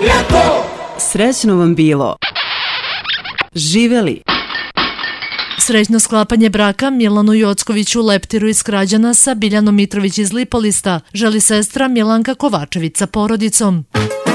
Srećno vam bilo. Živeli. Srećno sklapanje braka Milanu Jockoviću Leptiru iz Krađana sa Biljanom Mitrović iz Lipolista želi sestra Milanka Kovačević sa porodicom.